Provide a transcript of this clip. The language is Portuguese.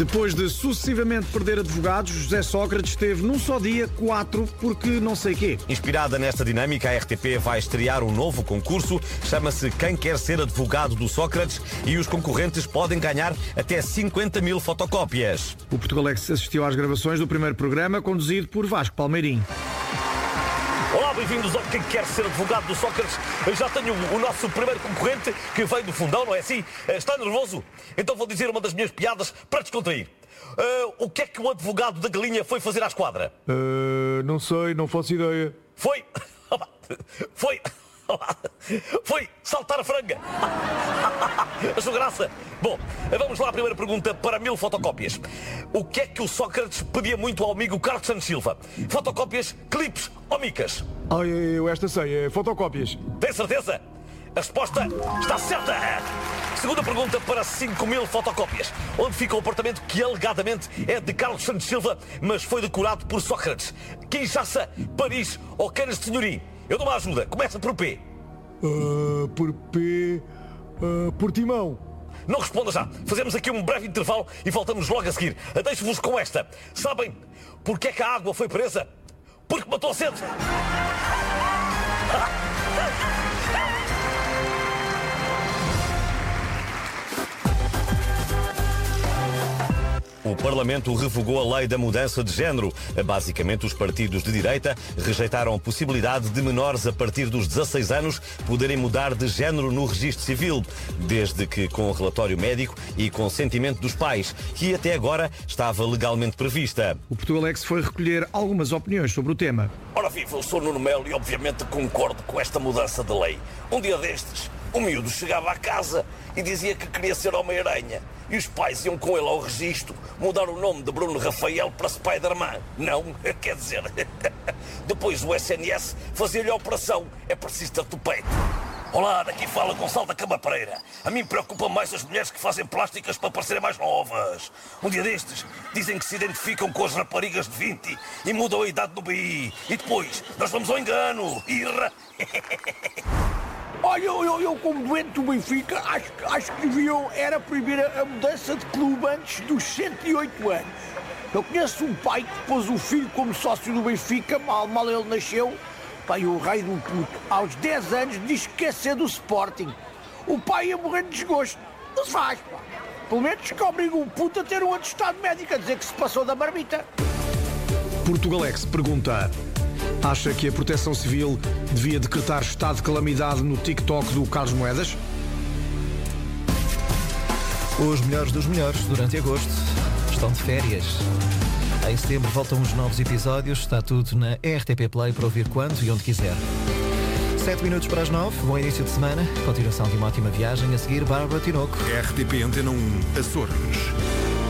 Depois de sucessivamente perder advogados, José Sócrates teve num só dia 4 porque não sei quê. Inspirada nesta dinâmica, a RTP vai estrear um novo concurso. Chama-se Quem Quer Ser Advogado do Sócrates e os concorrentes podem ganhar até 50 mil fotocópias. O Portugalex assistiu às gravações do primeiro programa, conduzido por Vasco Palmeirim. Olá, bem-vindos ao Quem Quer Ser Advogado do Sócrates. Eu já tenho o nosso primeiro concorrente que veio do fundão, não é assim? Está nervoso? Então vou dizer uma das minhas piadas para descontrair. O que é que o advogado da galinha foi fazer à esquadra? Não sei, não faço ideia. Foi saltar a franga. Achou graça? Bom, vamos lá à primeira pergunta para 1000 fotocópias. O que é que o Sócrates pedia muito ao amigo Carlos Santos Silva? Fotocópias, clipes ou micas? Eu esta sei, é fotocópias. Tem certeza? A resposta está certa! Segunda pergunta para 5000 fotocópias. Onde fica o apartamento que alegadamente é de Carlos Santos Silva, mas foi decorado por Sócrates? Kinshasa, Paris ou Canas de Senhorim? Eu dou uma ajuda. Começa por P. Por P... Portimão. Não responda já. Fazemos aqui um breve intervalo e voltamos logo a seguir. Deixo-vos com esta. Sabem porque é que a água foi presa? Porque matou a sede. O Parlamento revogou a lei da mudança de género. Basicamente, os partidos de direita rejeitaram a possibilidade de menores a partir dos 16 anos poderem mudar de género no registro civil, desde que com o relatório médico e consentimento dos pais, que até agora estava legalmente prevista. O Portugalex foi recolher algumas opiniões sobre o tema. Ora viva, eu sou Nuno Melo e obviamente concordo com esta mudança de lei. Um dia destes, o miúdo chegava à casa e dizia que queria ser Homem-Aranha. E os pais iam com ele ao registro mudar o nome de Bruno Rafael para Spider-Man. Não, quer dizer, depois o SNS fazia-lhe a operação. É preciso ter tupete. Olá, daqui fala Gonçalo da Cama Pereira. A mim preocupa mais as mulheres que fazem plásticas para parecerem mais novas. Um dia destes, dizem que se identificam com as raparigas de 20 e mudam a idade do BI. E depois, nós vamos ao engano. Irra. Olha, eu como doente do Benfica, acho que deviam era proibir a mudança de clube antes dos 108 anos. Eu conheço um pai que pôs o filho como sócio do Benfica, mal ele nasceu. Pai, o raio do puto, aos 10 anos diz que quer ser do Sporting. O pai ia morrer de desgosto. Não se faz, pá. Pelo menos que obriga o puto a ter um atestado médico a dizer que se passou da marmita. Portugalex pergunta: acha que a Proteção Civil devia decretar estado de calamidade no TikTok do Carlos Moedas? Os melhores dos melhores, durante agosto, estão de férias. Em setembro voltam os novos episódios. Está tudo na RTP Play para ouvir quando e onde quiser. 7 minutos para as 9, bom início de semana. Continuação de uma ótima viagem. A seguir, Bárbara Tinoco. RTP Antena 1, Açores.